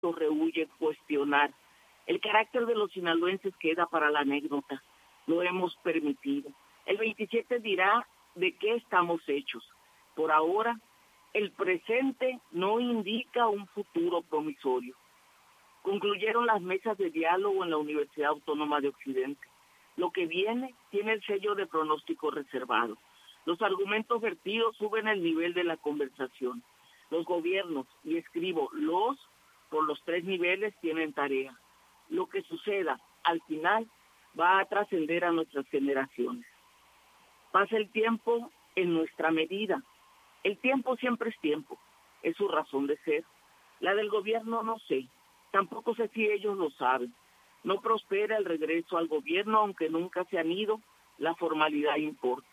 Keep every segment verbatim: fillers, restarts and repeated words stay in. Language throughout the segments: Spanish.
esto rehúye cuestionar. El carácter de los sinaloenses queda para la anécdota. Lo hemos permitido. El veintisiete dirá de qué estamos hechos. Por ahora, el presente no indica un futuro promisorio. Concluyeron las mesas de diálogo en la Universidad Autónoma de Occidente. Lo que viene tiene el sello de pronóstico reservado. Los argumentos vertidos suben el nivel de la conversación. Los gobiernos, y escribo los, por los tres niveles, tienen tarea. Lo que suceda, al final, va a trascender a nuestras generaciones. Pasa el tiempo en nuestra medida. El tiempo siempre es tiempo, es su razón de ser. La del gobierno no sé, tampoco sé si ellos lo saben. No prospera el regreso al gobierno, aunque nunca se han ido, la formalidad importa.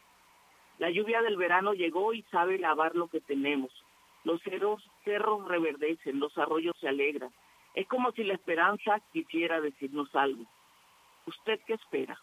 La lluvia del verano llegó y sabe lavar lo que tenemos. Los cerros, cerros reverdecen, los arroyos se alegran. Es como si la esperanza quisiera decirnos algo. ¿Usted qué espera?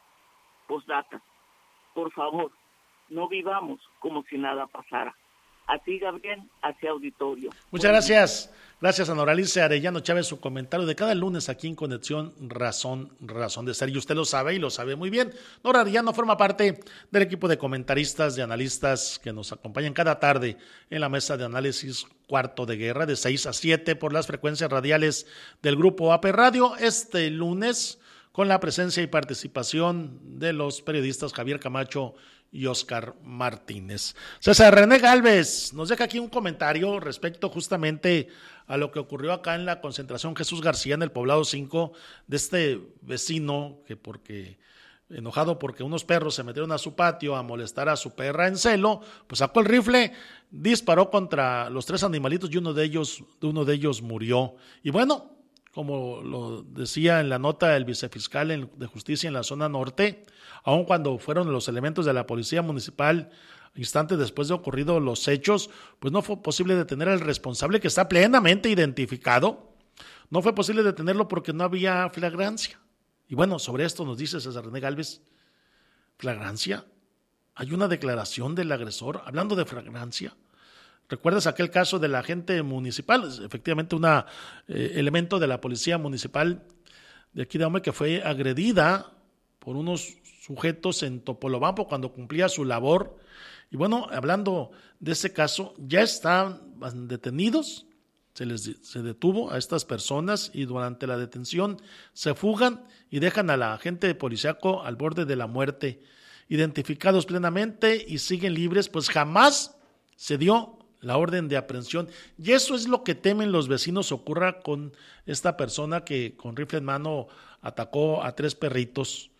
Postdata. Por favor, no vivamos como si nada pasara. A ti, Gabriel, hacia auditorio. Muchas gracias. Gracias a Noralice Arellano Chávez, su comentario de cada lunes aquí en Conexión Razón, Razón de Ser. Y usted lo sabe y lo sabe muy bien. Nora Arellano forma parte del equipo de comentaristas, de analistas que nos acompañan cada tarde en la mesa de análisis Cuarto de Guerra, de seis a siete por las frecuencias radiales del Grupo A P Radio. Este lunes, con la presencia y participación de los periodistas Javier Camacho y Oscar Martínez. César René Gálvez nos deja aquí un comentario respecto justamente a lo que ocurrió acá en la concentración Jesús García en el Poblado cinco, de este vecino que porque enojado porque unos perros se metieron a su patio a molestar a su perra en celo, pues sacó el rifle, disparó contra los tres animalitos y uno de ellos, uno de ellos murió. Y bueno, como lo decía en la nota el vicefiscal de justicia en la zona norte, aun cuando fueron los elementos de la policía municipal instantes después de ocurrido los hechos, pues no fue posible detener al responsable que está plenamente identificado. No fue posible detenerlo porque no había flagrancia. Y bueno, sobre esto nos dice César René Gálvez, ¿flagrancia? ¿Hay una declaración del agresor hablando de flagrancia? ¿Recuerdas aquel caso del agente municipal? Efectivamente, un eh, elemento de la policía municipal de aquí de Ahome que fue agredida por unos sujetos en Topolobampo cuando cumplía su labor. Y bueno, hablando de ese caso, ya están detenidos, se les se detuvo a estas personas y durante la detención se fugan y dejan a la agente policíaco al borde de la muerte, identificados plenamente y siguen libres, pues jamás se dio la orden de aprehensión. Y eso es lo que temen los vecinos ocurra con esta persona que con rifle en mano atacó a tres perritos,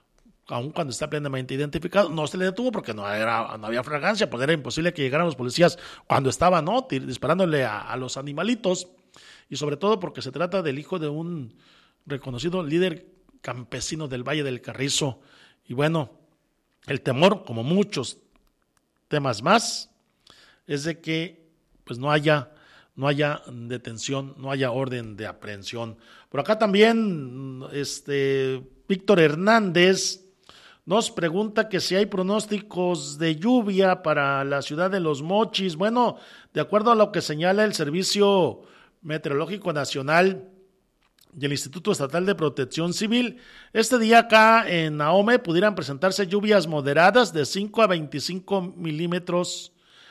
aun cuando está plenamente identificado. No se le detuvo porque no, era, no había fragancia, pues era imposible que llegaran los policías cuando estaban, ¿no?, disparándole a, a los animalitos, y sobre todo porque se trata del hijo de un reconocido líder campesino del Valle del Carrizo. Y bueno, el temor, como muchos temas más, es de que pues no haya, no haya detención, no haya orden de aprehensión. Por acá también este Víctor Hernández nos pregunta que si hay pronósticos de lluvia para la ciudad de Los Mochis. Bueno, de acuerdo a lo que señala el Servicio Meteorológico Nacional y el Instituto Estatal de Protección Civil, este día acá en Ahome pudieran presentarse lluvias moderadas de cinco a veinticinco milímetros.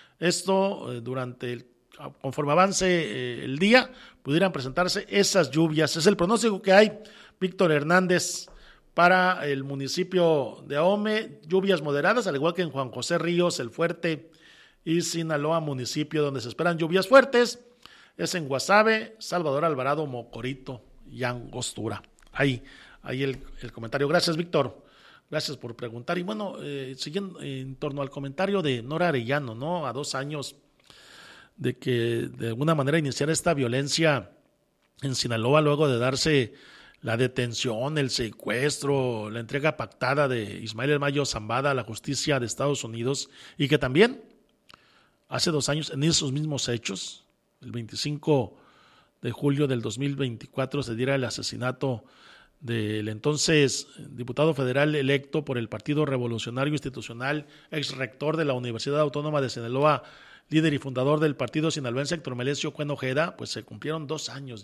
Esto eh, durante el, conforme avance eh, el día, pudieran presentarse esas lluvias. Es el pronóstico que hay, Víctor Hernández, para el municipio de Ahome, lluvias moderadas, al igual que en Juan José Ríos, El Fuerte y Sinaloa, municipio donde se esperan lluvias fuertes, es en Guasave, Salvador Alvarado, Mocorito y Angostura. Ahí, ahí el, el comentario. Gracias, Víctor. Gracias por preguntar. Y bueno, eh, siguiendo en torno al comentario de Nora Arellano, ¿no? A dos años de que de alguna manera iniciara esta violencia en Sinaloa luego de darse la detención, el secuestro, la entrega pactada de Ismael El Mayo Zambada a la justicia de Estados Unidos, y que también hace dos años en esos mismos hechos, el veinticinco de julio del dos mil veinticuatro, se diera el asesinato del entonces diputado federal electo por el Partido Revolucionario Institucional, ex rector de la Universidad Autónoma de Sinaloa, líder y fundador del partido sinaloense Héctor Melesio Cuen Ojeda, pues se cumplieron dos años